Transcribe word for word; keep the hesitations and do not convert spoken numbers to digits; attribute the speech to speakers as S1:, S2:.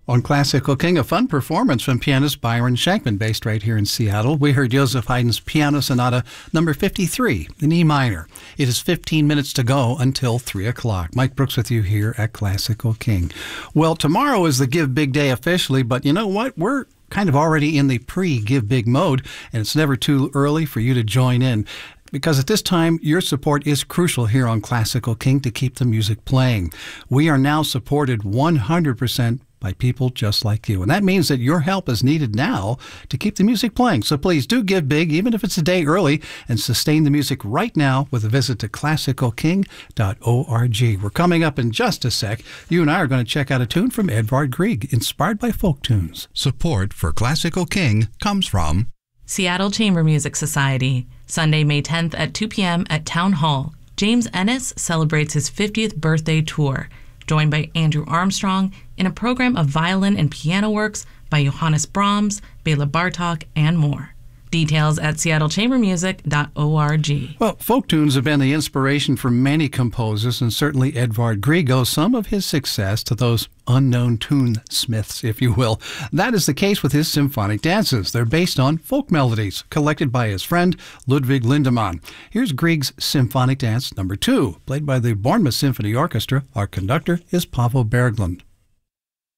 S1: On Classical King, a fun performance from pianist Byron Shankman, based right here in Seattle. We heard Joseph Haydn's Piano Sonata number fifty-three in E minor. It is fifteen minutes to go until three o'clock. Mike Brooks with you here at Classical King. Well, tomorrow is the Give Big Day officially, but you know what? We're kind of already in the pre-Give Big mode, and it's never too early for you to join in. Because at this time, your support is crucial here on Classical King to keep the music playing. We are now supported one hundred percent by people just like you. And that means that your help is needed now to keep the music playing. So please do give big, even if it's a day early, and sustain the music right now with a visit to classical king dot org. We're coming up in just a sec. You and I are going to check out a tune from Edvard Grieg, inspired by folk tunes. Support for Classical King comes from
S2: Seattle Chamber Music Society. Sunday, May tenth at two p.m. at Town Hall. James Ennis celebrates his fiftieth birthday tour, joined by Andrew Armstrong in a program of violin and piano works by Johannes Brahms, Bela Bartok, and more. Details at seattle chamber music dot org.
S1: Well, folk tunes have been the inspiration for many composers, and certainly Edvard Grieg owes some of his success to those unknown tunesmiths, if you will. That is the case with his symphonic dances. They're based on folk melodies collected by his friend Ludwig Lindemann. Here's Grieg's Symphonic Dance number two, played by the Bournemouth Symphony Orchestra. Our conductor is Pavel Berglund.